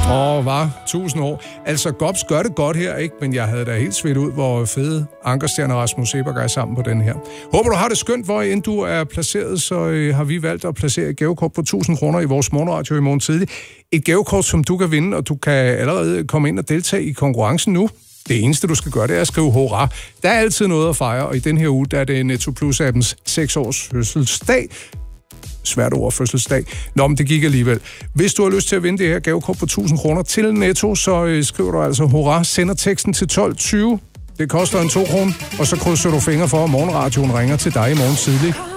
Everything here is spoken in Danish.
Var 1000 år. Altså, Gobs gør det godt her, ikke? Men jeg havde da helt svedt ud, hvor fede Ankerstjerne og Rasmus Seberg er sammen på den her. Håber, du har det skønt, hvor end du er placeret, så har vi valgt at placere et gavekort på 1000 kroner i vores morgenradio i morgen tidlig. Et gavekort, som du kan vinde, og du kan allerede komme ind og deltage i konkurrencen nu. Det eneste, du skal gøre, det er at skrive hurra. Der er altid noget at fejre, og i den her uge, der er det Netto Plus-appens 6-års fødselsdag. Svært ord, fødselsdag. Nå, men det gik alligevel. Hvis du har lyst til at vinde det her gavekort på 1000 kroner til Netto, så skriver du altså hurra, sender teksten til 1220. Det koster en 2 kroner, og så krydser du fingre for, at morgenradioen ringer til dig i morgen tidlig.